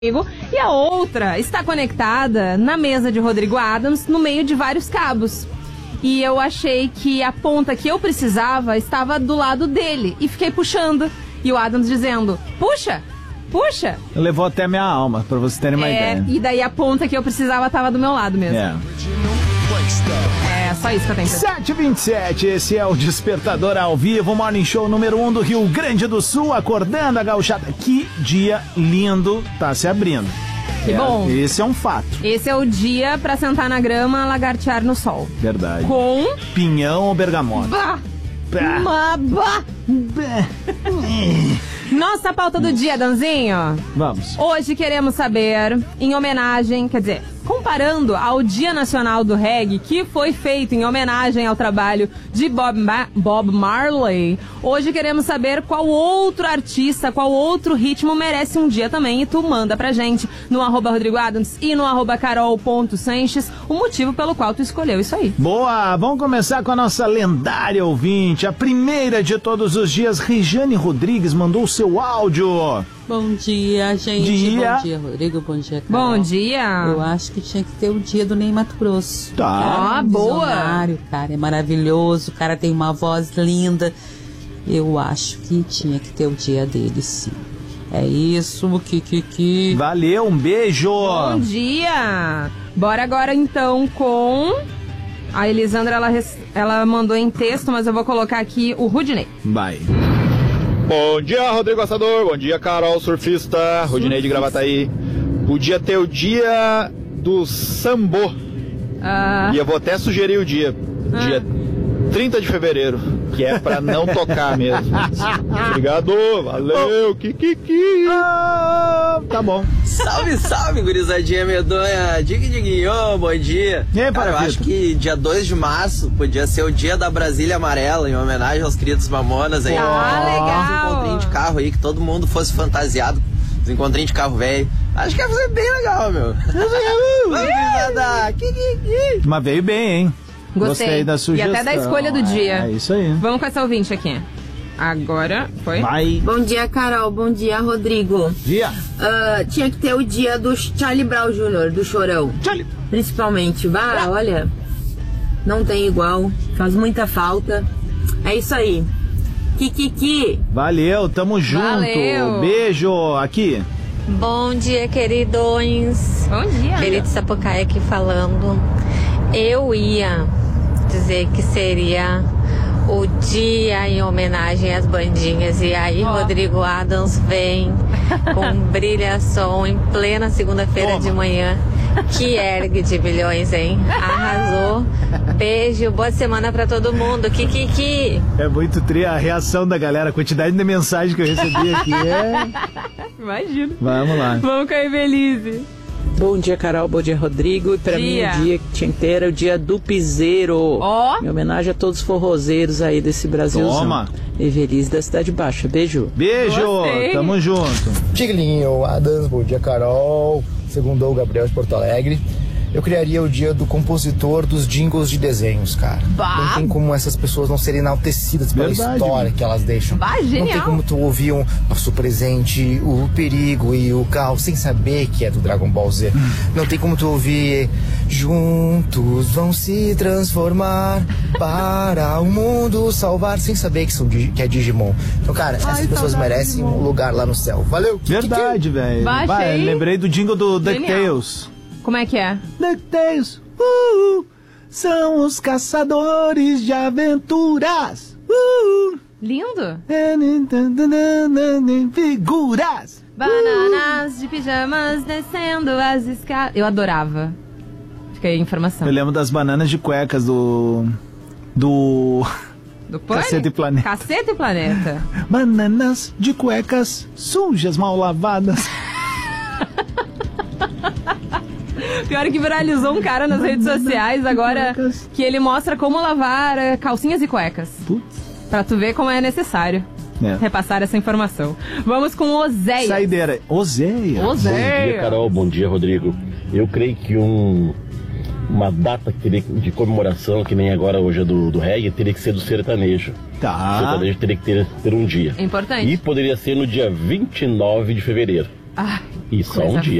E a outra está conectada na mesa de Rodrigo Adams, no meio de vários cabos. E eu achei que a ponta que eu precisava estava do lado dele. E fiquei puxando. E o Adams dizendo, puxa, puxa. Levou até minha alma, pra você terem uma ideia. E daí a ponta que eu precisava estava do meu lado mesmo. É só isso que eu tenho que dizer. 7h27, esse é o Despertador ao vivo, Morning Show número 1 do Rio Grande do Sul, acordando a gauchada. Que dia lindo tá se abrindo. Que bom. Esse é um fato. Esse é o dia pra sentar na grama, lagartear no sol. Verdade. Com... pinhão ou bergamota. Bah! Nossa pauta do dia, Danzinho. Vamos. Hoje queremos saber, em homenagem, quer dizer, comparando ao Dia Nacional do Reggae, que foi feito em homenagem ao trabalho de Bob Marley, hoje queremos saber qual outro artista, qual outro ritmo merece um dia também, e tu manda pra gente no @RodrigoAdams e no @carol.sanches o motivo pelo qual tu escolheu isso aí. Boa, vamos começar com a nossa lendária ouvinte, a primeira de todos os dias, Rejane Rodrigues, mandou o seu áudio. Bom dia, gente. Bom dia, Rodrigo. Bom dia, Carol. Bom dia. Eu acho que tinha que ter o dia do Ney Matogrosso. Tá. Boa. Cara, é maravilhoso. O cara tem uma voz linda. Eu acho que tinha que ter o dia dele, sim. É isso, Kikiki. Valeu, um beijo. Bom dia. Bora agora então com... A Elisandra, ela mandou em texto, mas eu vou colocar aqui o Rudinei. Vai. Bom dia, Rodrigo Assador. Bom dia, Carol, surfista. Rudinei de Gravataí. Podia ter o dia do sambô. E eu vou até sugerir o dia. Dia 30 de fevereiro. Que é pra não tocar mesmo. Obrigado, valeu, Kikiki. Tá bom. Salve, salve, gurizadinha medonha. Diguinho, bom dia. E aí, cara, eu acho que dia 2 de março podia ser o dia da Brasília Amarela, em homenagem aos queridos Mamonas aí. Legal. Uns encontrinhos de carro aí, que todo mundo fosse fantasiado. Os encontrinhos de carro velho. Acho que ia fazer bem legal, meu. Vamos, gurizada. Kikiki. Mas veio bem, hein? Gostei da sugestão. E até da escolha do dia. É isso aí. Vamos com essa ouvinte aqui. Agora, foi? Vai. Bom dia, Carol. Bom dia, Rodrigo. Dia. Tinha que ter o dia do Charlie Brown Jr., do Chorão. Charlie. Principalmente. Olha, não tem igual. Faz muita falta. É isso aí. Kikiki. Valeu, tamo junto. Valeu. Beijo. Aqui. Bom dia, queridões. Bom dia. Felipe Sapucaia aqui falando. Eu ia dizer que seria o dia em homenagem às bandinhas. E aí, Rodrigo Adams vem com brilhação em plena segunda-feira de manhã. Que ergue de bilhões, hein? Arrasou. Beijo, boa semana pra todo mundo. Kikiki. É muito a reação da galera, a quantidade de mensagem que eu recebi aqui é... Imagina. Vamos lá. Vamos com a Evelise. Bom dia, Carol. Bom dia, Rodrigo. E pra mim, o dia que tinha que ter era o dia do piseiro. Em homenagem a todos os forrozeiros aí desse Brasilzão. Toma. Evelise da Cidade Baixa. Beijo. Beijo. Gostei. Tamo junto. Tiglinho, Adams, bom dia, Carol. Segundo o Gabriel de Porto Alegre. Eu criaria o dia do compositor dos jingles de desenhos, cara. Não tem como essas pessoas não serem enaltecidas pela história que elas deixam. Genial. Não tem como tu ouvir um Nosso Presente, o Perigo e o Caos sem saber que é do Dragon Ball Z. Não tem como tu ouvir Juntos vão se transformar para o mundo salvar sem saber que é Digimon. Então, cara, essas pessoas merecem um lugar lá no céu. Valeu. Verdade, velho. Lembrei do jingle do DuckTales. Como é que é? DuckTales, são os caçadores de aventuras. Lindo. Figuras. Bananas de pijamas descendo as escadas. Eu adorava. Fica aí a informação. Eu lembro das bananas de cuecas do Cacete e Planeta. Cacete e Planeta. Bananas de cuecas sujas, mal lavadas. Pior que viralizou um cara nas redes sociais agora que ele mostra como lavar calcinhas e cuecas. Putz. Pra tu ver como é necessário repassar essa informação. Vamos com Oséias. Saideira. Oséias. Bom dia, Carol. Bom dia, Rodrigo. Eu creio que uma data de comemoração, que nem agora hoje é do reggae, teria que ser do sertanejo. Tá. O sertanejo teria que ter um dia. Importante. E poderia ser no dia 29 de fevereiro. E só um dia.